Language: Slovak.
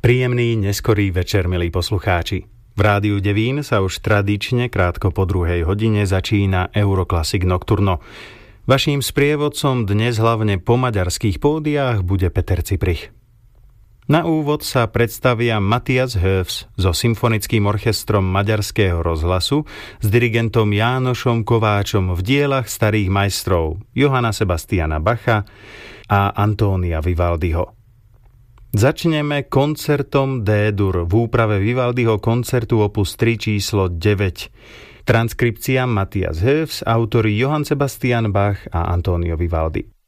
Príjemný neskorý večer, milí poslucháči. V Rádiu Devín sa už tradične krátko po 2:00 začína Euroclassic Nocturno. Vaším sprievodcom dnes hlavne po maďarských pódiách bude Peter Ciprich. Na úvod sa predstavia Matthias Höfs so symfonickým orchestrom Maďarského rozhlasu s dirigentom Jánošom Kováčom v dielach starých majstrov Johanna Sebastiana Bacha a Antónia Vivaldiho. Začneme koncertom D-dur v úprave Vivaldiho koncertu opus 3 číslo 9. Transkripcia Matthias Höfs, autori Johann Sebastian Bach a Antonio Vivaldi.